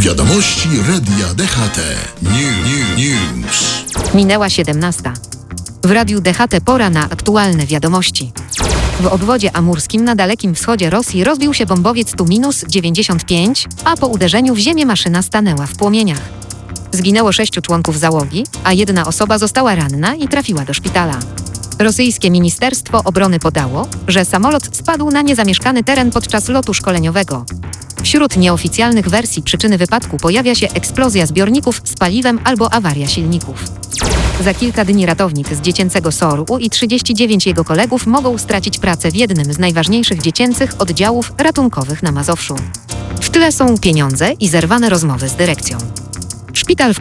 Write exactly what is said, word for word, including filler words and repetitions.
Wiadomości Radia D H T. New, new, news. Minęła siedemnasta. W Radiu D H T pora na aktualne wiadomości. W obwodzie amurskim na Dalekim Wschodzie Rosji rozbił się bombowiec Tu dziewięćdziesiąt pięć, a po uderzeniu w ziemię maszyna stanęła w płomieniach. Zginęło sześciu członków załogi, a jedna osoba została ranna i trafiła do szpitala. Rosyjskie Ministerstwo Obrony podało, że samolot spadł na niezamieszkany teren podczas lotu szkoleniowego. Wśród nieoficjalnych wersji przyczyny wypadku pojawia się eksplozja zbiorników z paliwem albo awaria silników. Za kilka dni ratownik z dziecięcego S O R u i trzydzieści dziewięć jego kolegów mogą stracić pracę w jednym z najważniejszych dziecięcych oddziałów ratunkowych na Mazowszu. W tle są pieniądze i zerwane rozmowy z dyrekcją. Szpital w